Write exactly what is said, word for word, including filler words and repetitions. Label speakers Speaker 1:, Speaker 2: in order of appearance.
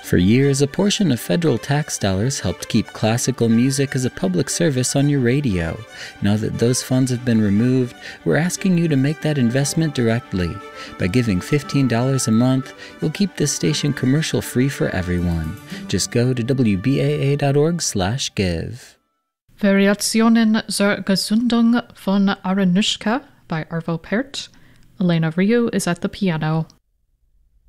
Speaker 1: For years, a portion of federal tax dollars helped keep classical music as a public service on your radio. Now that those funds have been removed, we're asking you to make that investment directly. By giving fifteen dollars a month, you'll keep this station commercial-free for everyone. Just go to w b a a dot org slash give.
Speaker 2: Variationen zur Gesundung von Aranushka by Arvo Pärt. Elena Ryu is at the piano.